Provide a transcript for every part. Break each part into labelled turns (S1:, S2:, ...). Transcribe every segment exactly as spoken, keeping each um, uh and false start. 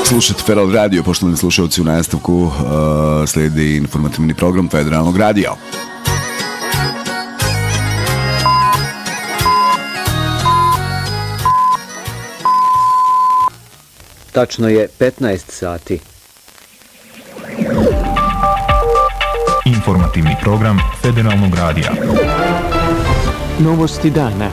S1: Slušajte Feral Radio, poštovani slušalci, u nastavku uh, slijedi informativni program Federalnog radija.
S2: Tačno je petnaest sati.
S3: Informativni program Federalnog radija.
S4: Novosti dana.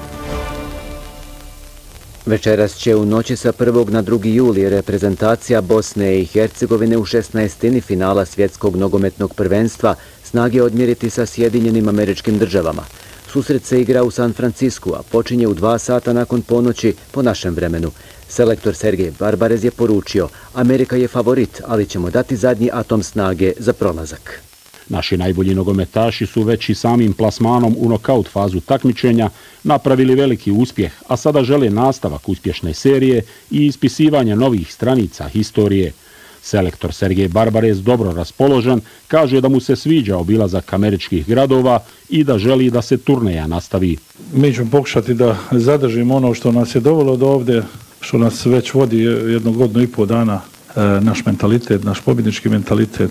S2: Večeras će u noći sa prvog na drugi juli reprezentacija Bosne i Hercegovine u šesnaestini finala svjetskog nogometnog prvenstva snage odmjeriti sa Sjedinjenim Američkim Državama. Susret se igra u San Francisku, a počinje u dva sata nakon ponoći po našem vremenu. Selektor Sergej Barbarez je poručio, Amerika je favorit, ali ćemo dati zadnji atom snage za prolazak.
S5: Naši najbolji nogometaši su već i samim plasmanom u nokaut fazu takmičenja napravili veliki uspjeh, a sada žele nastavak uspješne serije i ispisivanje novih stranica historije. Selektor Sergej Barbarez, dobro raspoložen, kaže da mu se sviđa obilazak američkih gradova i da želi da se turneja nastavi.
S6: Mi ćemo pokušati da zadržimo ono što nas je dovelo do ovdje, što nas već vodi jednu godinu i pol dana. Naš mentalitet, naš pobjednički mentalitet,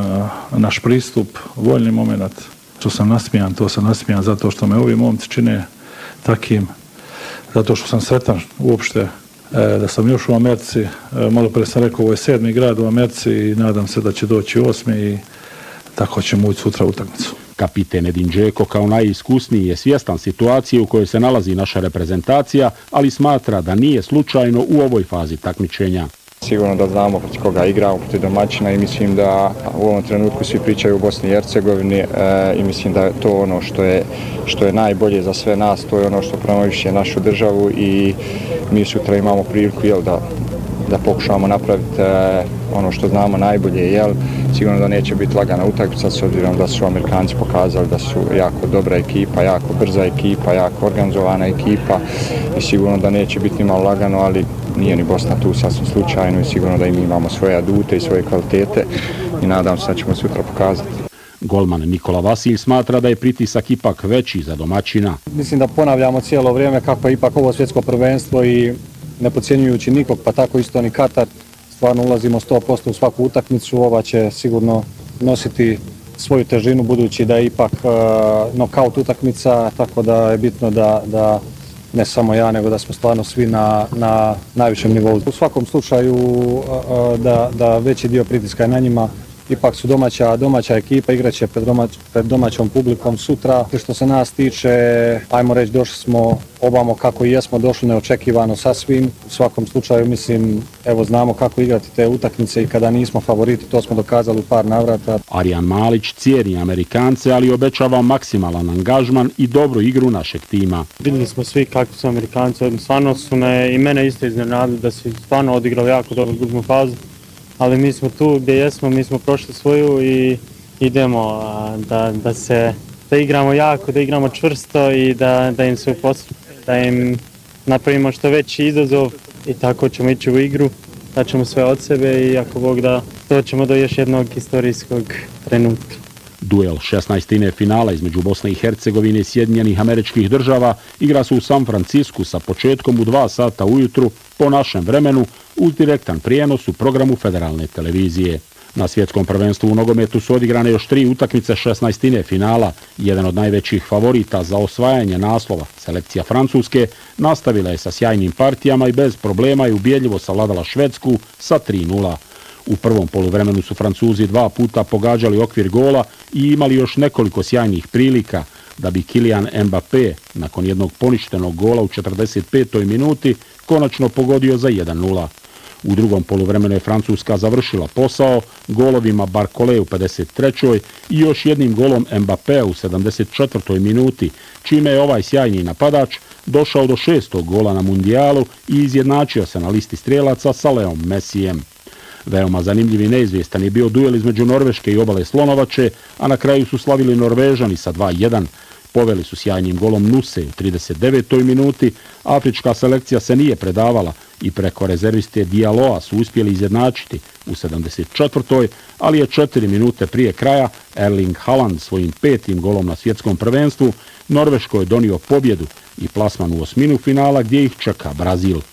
S6: naš pristup, voljni moment. Što sam nasmijan, to sam nasmijan zato što me ovi momci čine takim, zato što sam sretan uopšte da sam još u Americi. Malo pre sam rekao, ovo je sedmi grad u Americi i nadam se da će doći osmi i tako ćemo ući sutra u utakmicu.
S5: Kapiten Edin Džeko kao najiskusniji je svjestan situacije u kojoj se nalazi naša reprezentacija, ali smatra da nije slučajno u ovoj fazi takmičenja.
S7: Sigurno da znamo protiv koga igramo, protiv domaćina i mislim da u ovom trenutku svi pričaju o Bosni i Hercegovini e, i mislim da je to ono što je, što je najbolje za sve nas, to je ono što promoviše našu državu i mi sutra imamo priliku jel, da, da pokušamo napraviti e, ono što znamo najbolje. Jel, sigurno da neće biti lagana utakmica s obzirom da su Amerikanci pokazali da su jako dobra ekipa, jako brza ekipa, jako organizovana ekipa i sigurno da neće biti nimalo lagano, ali nije ni Bosna tu sasvim slučajno i sigurno da im imamo svoje adute i svoje kvalitete i nadam se da ćemo sutra pokazati.
S5: Golman Nikola Vasilj smatra da je pritisak ipak veći za domaćina.
S8: Mislim da ponavljamo cijelo vrijeme kako je ipak ovo svjetsko prvenstvo i ne podcjenjujući nikog, pa tako isto ni Katar. Stvarno ulazimo sto posto u svaku utakmicu, ova će sigurno nositi svoju težinu budući da je ipak uh, nokaut utakmica, tako da je bitno da, da ne samo ja, nego da smo stvarno svi na, na najvišem nivou. U svakom slučaju uh, da, da veći dio pritiska je na njima. Ipak su domaća, domaća ekipa, igraće pred, domać, pred domaćom publikom sutra. Što se nas tiče, ajmo reći, došli smo obamo kako i jesmo došli neočekivano sasvim. U svakom slučaju, mislim, evo znamo kako igrati te utakmice i kada nismo favoriti, to smo dokazali u par navrata.
S5: Arjan Malić cijeni Amerikance, ali obećava maksimalan angažman i dobru igru našeg tima.
S9: Vidjeli smo svi kako su Amerikanci, stvarno su me i mene isto iznenadili da su stvarno odigrali jako dobro grupnu fazu. Ali mi smo tu gdje jesmo, mi smo prošli svoju i idemo da, da se da igramo jako, da igramo čvrsto i da, da im se uposlu, da im napravimo što veći izazov i tako ćemo ići u igru, da ćemo sve od sebe i ako Bog da doćemo do još jednog historijskog trenutka.
S5: Duel šesnaestine finala između Bosne i Hercegovine i Sjedinjenih Američkih Država igra se u San Francisku sa početkom u dva sata ujutru po našem vremenu uz direktan prijenos u programu Federalne televizije. Na svjetskom prvenstvu u nogometu su odigrane još tri utakmice šesnaestine finala. Jedan od najvećih favorita za osvajanje naslova, selekcija Francuske, nastavila je sa sjajnim partijama i bez problema je ubjedljivo savladala Švedsku sa tri nula. U prvom poluvremenu su Francuzi dva puta pogađali okvir gola i imali još nekoliko sjajnih prilika da bi Kylian Mbappé nakon jednog poništenog gola u četrdeset petoj minuti konačno pogodio za jedan nula. U drugom poluvremenu je Francuska završila posao golovima Barcole u pedeset trećoj i još jednim golom Mbappéa u sedamdeset četvrtoj minuti, čime je ovaj sjajni napadač došao do šestog gola na mundijalu i izjednačio se na listi strijelaca sa Leom Messijem. Veoma zanimljiv i neizvjestan je bio duel između Norveške i Obale Slonovače, a na kraju su slavili Norvežani sa dva jedan. Poveli su sjajnim golom Nuse u trideset devetoj minuti, afrička selekcija se nije predavala i preko rezerviste Dialoa su uspjeli izjednačiti u sedamdeset četvrtoj, ali je četiri minute prije kraja Erling Haaland svojim petim golom na svjetskom prvenstvu Norveškoj donio pobjedu i plasman u osminu finala gdje ih čeka Brazil.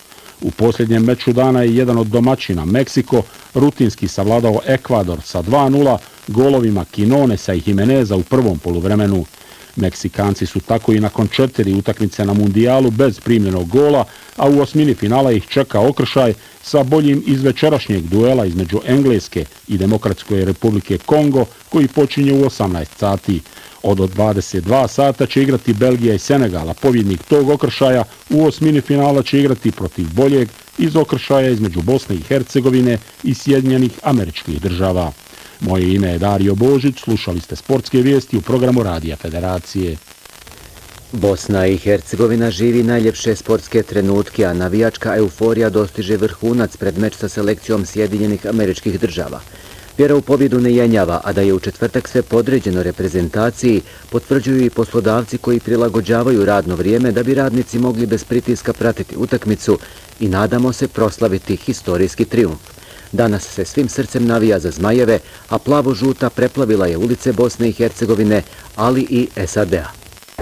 S5: U posljednjem meču dana je jedan od domaćina, Meksiko, rutinski savladao Ekvador sa dva nula golovima Quinonesa i Jimeneza u prvom poluvremenu. Meksikanci su tako i nakon četiri utakmice na mundijalu bez primljenog gola, a u osmini finala ih čeka okršaj sa boljim iz večerašnjeg duela između Engleske i Demokratske Republike Kongo, koji počinje u osamnaest sati. Od dvadeset dva sata će igrati Belgija i Senegal, a pobjednik tog okršaja u osmini finala će igrati protiv boljeg iz okršaja između Bosne i Hercegovine i Sjedinjenih Američkih Država. Moje ime je Dario Božić, slušali ste sportske vijesti u programu Radija Federacije.
S2: Bosna i Hercegovina živi najljepše sportske trenutke, a navijačka euforija dostiže vrhunac pred meč sa selekcijom Sjedinjenih Američkih Država. Vjera u pobjedu ne jenjava, a da je u četvrtak sve podređeno reprezentaciji, potvrđuju i poslodavci koji prilagođavaju radno vrijeme da bi radnici mogli bez pritiska pratiti utakmicu i nadamo se proslaviti historijski trijumf. Danas se svim srcem navija za Zmajeve, a plavo-žuta preplavila je ulice Bosne i Hercegovine, ali i S A D-a.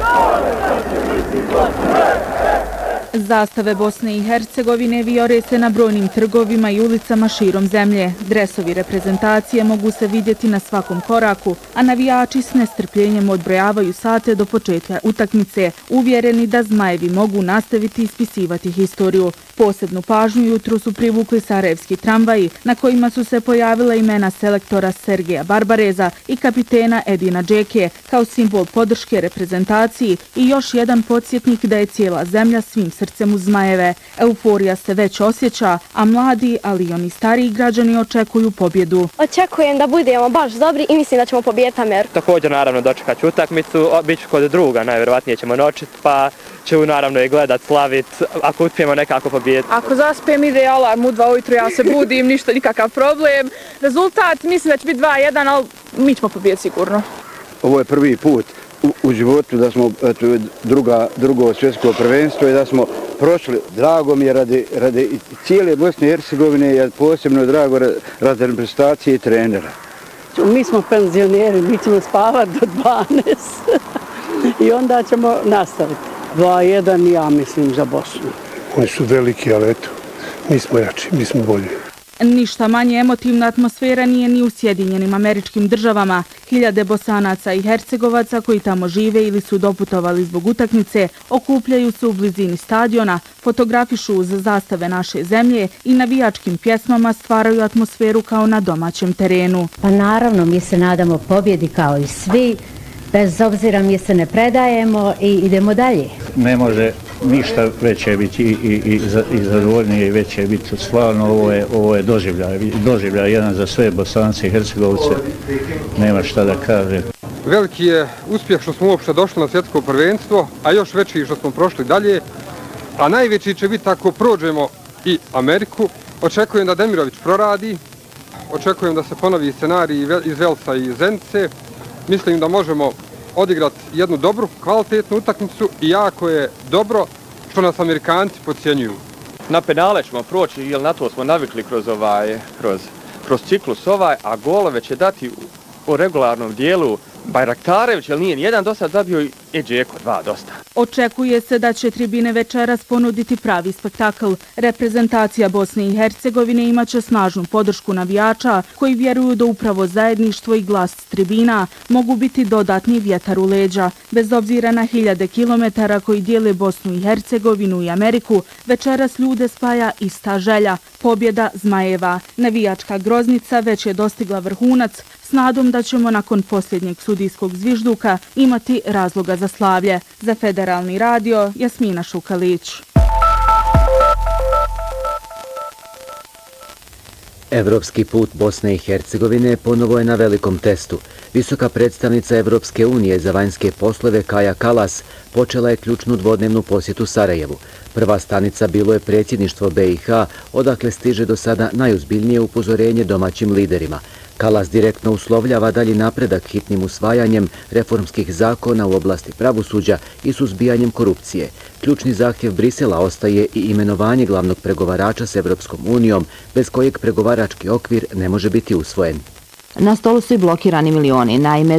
S4: Zastave Bosne i Hercegovine vijore se na brojnim trgovima i ulicama širom zemlje. Dresovi reprezentacije mogu se vidjeti na svakom koraku, a navijači s nestrpljenjem odbrojavaju sate do početka utakmice, uvjereni da Zmajevi mogu nastaviti ispisivati historiju. Posebnu pažnju jutro su privukli sarajevski tramvaji, na kojima su se pojavila imena selektora Sergeja Barbareza i kapitena Edina Džeke, kao simbol podrške reprezentaciji i još jedan podsjetnik da je cijela zemlja svim srcem uz Zmajeve. Euforija se već osjeća, a mladi, ali i oni stariji građani očekuju pobjedu.
S10: Očekujem da budemo baš dobri i mislim da ćemo pobijediti Ameriku.
S11: Također naravno dočekat ću utakmicu, bit ću kod druga, najvjerovatnije ćemo noćiti, pa ću naravno i gledat, slavit, ako uspijemo nekako pobjediti.
S12: Ako zaspijem ide alarm u dva ujutru, ja se budim, ništa, nikakav problem. Rezultat mislim da će biti dva jedan, ali mi ćemo pobjediti sigurno.
S13: Ovo je prvi put u, u životu da smo eto, druga, drugo svjetsko prvenstvo i da smo prošli. Drago mi je radi, radi cijele Bosne i Hercegovine, je posebno drago radi reprezentacije i trenera.
S14: Mi smo penzioneri, mi ćemo spavati do dvanaest i onda ćemo nastaviti. dva jedan ja mislim za Bosnu.
S15: Oni su veliki, ali eto, mi smo jači, mi smo bolji.
S4: Ništa manje emotivna atmosfera nije ni u Sjedinjenim Američkim Državama. Hiljade Bosanaca i Hercegovaca koji tamo žive ili su doputovali zbog utakmice okupljaju se u blizini stadiona, fotografišu uz zastave naše zemlje i navijačkim pjesmama stvaraju atmosferu kao na domaćem terenu.
S16: Pa naravno, mi se nadamo pobjedi kao i svi. Bez obzira mi se ne predajemo i idemo dalje.
S17: Ne može ništa veće biti i, i, i, i zadovoljnije i veće biti. Stvarno ovo je, ovo je doživljaj, doživljaj jedan za sve Bosance i Hercegovce. Nema šta da kaže.
S18: Veliki je uspjeh što smo uopšte došli na svjetsko prvenstvo, a još veći što smo prošli dalje. A najveći će biti ako prođemo i Ameriku. Očekujem da Demirović proradi. Očekujem da se ponovi scenarij iz Velsa i Zenice. Mislim da možemo odigrati jednu dobru, kvalitetnu utakmicu i jako je dobro što nas Amerikanci podcjenjuju.
S11: Na penale ćemo proći, jer na to smo navikli kroz, ovaj, kroz, kroz ciklus ovaj, a golove će dati u regularnom dijelu Bajraktarević, jer nije nijedan do sad zabio i Džeko, dva dosta.
S4: Očekuje se da će tribine večeras ponuditi pravi spektakl. Reprezentacija Bosne i Hercegovine imaće snažnu podršku navijača koji vjeruju da upravo zajedništvo i glas tribina mogu biti dodatni vjetar u leđa. Bez obzira na hiljade kilometara koji dijele Bosnu i Hercegovinu i Ameriku, večeras ljude spaja ista želja, pobjeda Zmajeva. Navijačka groznica već je dostigla vrhunac s nadom da ćemo nakon posljednjeg sudijskog zvižduka imati razloga za slavlje. Za Federalni radio, Jasmina Šukalić.
S2: Evropski put Bosne i Hercegovine ponovo je na velikom testu. Visoka predstavnica Evropske unije za vanjske poslove Kaja Kalas počela je ključnu dvodnevnu posjetu Sarajevu. Prva stanica bilo je predsjedništvo B i H, odakle stiže do sada najozbiljnije upozorenje domaćim liderima. Kalas direktno uslovljava dalji napredak hitnim usvajanjem reformskih zakona u oblasti pravosuđa i suzbijanjem korupcije. Ključni zahtjev Brisela ostaje i imenovanje glavnog pregovarača s Evropskom unijom, bez kojeg pregovarački okvir ne može biti usvojen.
S19: Na stolu su i blokirani milioni. Naime,